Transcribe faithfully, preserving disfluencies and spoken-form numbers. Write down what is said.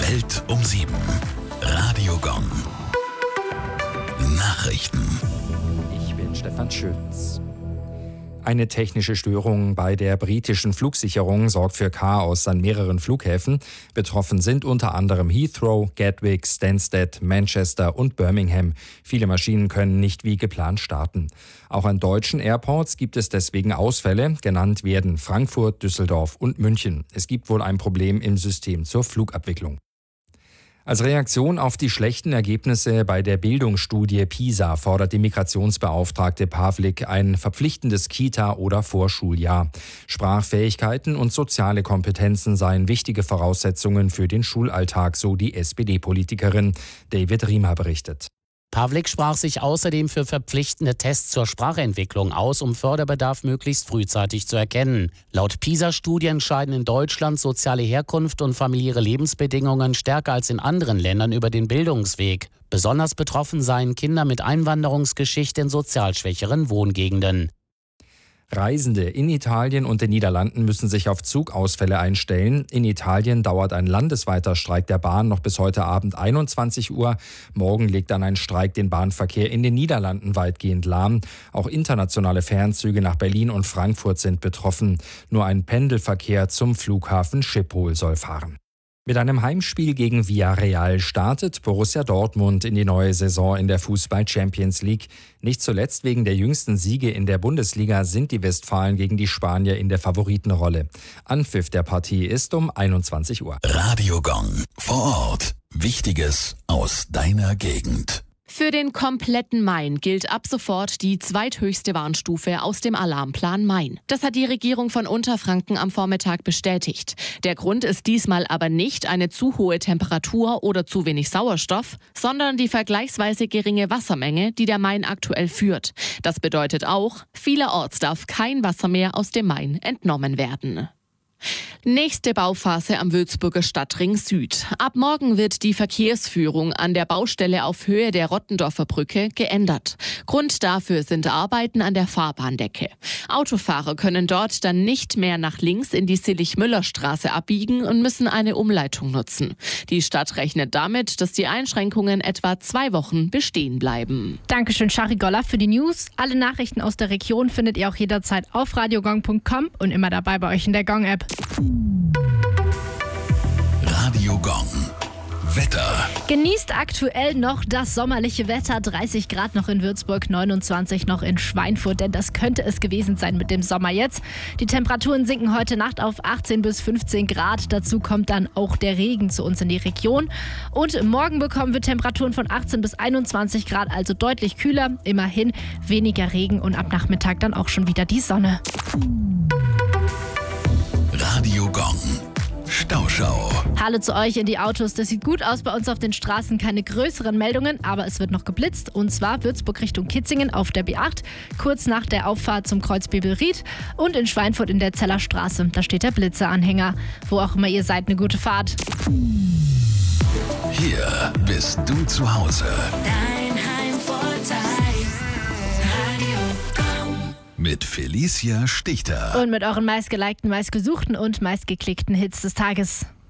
Welt um sieben. Radio Gong. Nachrichten. Ich bin Stefan Schütz. Eine technische Störung bei der britischen Flugsicherung sorgt für Chaos an mehreren Flughäfen. Betroffen sind unter anderem Heathrow, Gatwick, Stansted, Manchester und Birmingham. Viele Maschinen können nicht wie geplant starten. Auch an deutschen Airports gibt es deswegen Ausfälle. Genannt werden Frankfurt, Düsseldorf und München. Es gibt wohl ein Problem im System zur Flugabwicklung. Als Reaktion auf die schlechten Ergebnisse bei der Bildungsstudie PISA fordert die Migrationsbeauftragte Pavlik ein verpflichtendes Kita- oder Vorschuljahr. Sprachfähigkeiten und soziale Kompetenzen seien wichtige Voraussetzungen für den Schulalltag, so die S P D-Politikerin. David Riemer berichtet. Pavlik sprach sich außerdem für verpflichtende Tests zur Sprachentwicklung aus, um Förderbedarf möglichst frühzeitig zu erkennen. Laut PISA-Studie entscheiden in Deutschland soziale Herkunft und familiäre Lebensbedingungen stärker als in anderen Ländern über den Bildungsweg. Besonders betroffen seien Kinder mit Einwanderungsgeschichte in sozial schwächeren Wohngegenden. Reisende in Italien und den Niederlanden müssen sich auf Zugausfälle einstellen. In Italien dauert ein landesweiter Streik der Bahn noch bis heute Abend einundzwanzig Uhr. Morgen legt dann ein Streik den Bahnverkehr in den Niederlanden weitgehend lahm. Auch internationale Fernzüge nach Berlin und Frankfurt sind betroffen. Nur ein Pendelverkehr zum Flughafen Schiphol soll fahren. Mit einem Heimspiel gegen Villarreal startet Borussia Dortmund in die neue Saison in der Fußball-Champions League. Nicht zuletzt wegen der jüngsten Siege in der Bundesliga sind die Westfalen gegen die Spanier in der Favoritenrolle. Anpfiff der Partie ist um einundzwanzig Uhr. Radio Gong. Vor Ort. Wichtiges aus deiner Gegend. Für den kompletten Main gilt ab sofort die zweithöchste Warnstufe aus dem Alarmplan Main. Das hat die Regierung von Unterfranken am Vormittag bestätigt. Der Grund ist diesmal aber nicht eine zu hohe Temperatur oder zu wenig Sauerstoff, sondern die vergleichsweise geringe Wassermenge, die der Main aktuell führt. Das bedeutet auch, vielerorts darf kein Wasser mehr aus dem Main entnommen werden. Nächste Bauphase am Würzburger Stadtring Süd. Ab morgen wird die Verkehrsführung an der Baustelle auf Höhe der Rottendorfer Brücke geändert. Grund dafür sind Arbeiten an der Fahrbahndecke. Autofahrer können dort dann nicht mehr nach links in die Sillig-Müller-Straße abbiegen und müssen eine Umleitung nutzen. Die Stadt rechnet damit, dass die Einschränkungen etwa zwei Wochen bestehen bleiben. Dankeschön, Shari Golla, für die News. Alle Nachrichten aus der Region findet ihr auch jederzeit auf radiogong punkt com und immer dabei bei euch in der Gong-App. Radio Gong. Wetter. Genießt aktuell noch das sommerliche Wetter. dreißig Grad noch in Würzburg, neunundzwanzig noch in Schweinfurt, denn das könnte es gewesen sein mit dem Sommer jetzt. Die Temperaturen sinken heute Nacht auf achtzehn bis fünfzehn Grad. Dazu kommt dann auch der Regen zu uns in die Region. Und morgen bekommen wir Temperaturen von achtzehn bis einundzwanzig Grad, also deutlich kühler. Immerhin weniger Regen und ab Nachmittag dann auch schon wieder die Sonne. Radio Gong. Stauschau. Hallo zu euch in die Autos. Das sieht gut aus bei uns auf den Straßen. Keine größeren Meldungen, aber es wird noch geblitzt. Und zwar Würzburg Richtung Kitzingen auf der B acht, kurz nach der Auffahrt zum Kreuz Bebelried und in Schweinfurt in der Zeller Straße. Da steht der Blitzeranhänger. Wo auch immer ihr seid, eine gute Fahrt. Hier bist du zu Hause. Dein Heimvorteil. Radio Gong. Mit Felicia Stichter. Und mit euren meistgelikten, meistgesuchten und meistgeklickten Hits des Tages.